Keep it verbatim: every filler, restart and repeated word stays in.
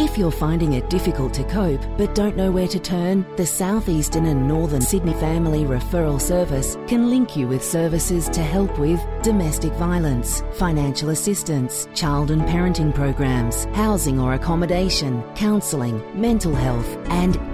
If you're finding it difficult to cope but don't know where to turn, the South Eastern and Northern Sydney Family Referral Service can link you with services to help with domestic violence, financial assistance, child and parenting programs, housing or accommodation, counselling, mental health and